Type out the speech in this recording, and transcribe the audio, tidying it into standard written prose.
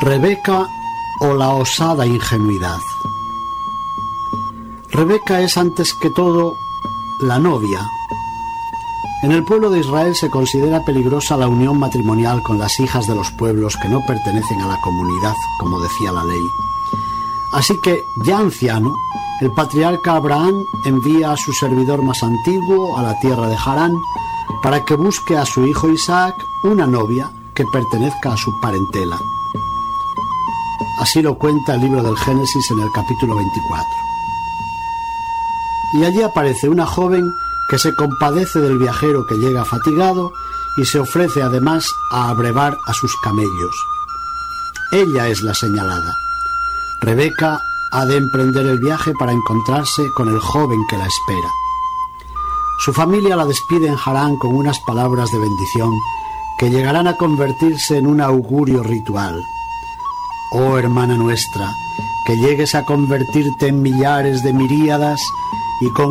Rebeca o la osada ingenuidad. Rebeca es antes que todo la novia. En el pueblo de Israel se considera peligrosa la unión matrimonial con las hijas de los pueblos que no pertenecen a la comunidad, como decía la ley. Así que, ya anciano, el patriarca Abraham envía a su servidor más antiguo a la tierra de Harán para que busque a su hijo Isaac una novia que pertenezca a su parentela. Así lo cuenta el libro del Génesis en el capítulo 24. Y allí aparece una joven que se compadece del viajero que llega fatigado y se ofrece además a abrevar a sus camellos. Ella es la señalada. Rebeca ha de emprender el viaje para encontrarse con el joven que la espera. Su familia la despide en Harán con unas palabras de bendición que llegarán a convertirse en un augurio ritual. Oh hermana nuestra, que llegues a convertirte en millares de miríadas y con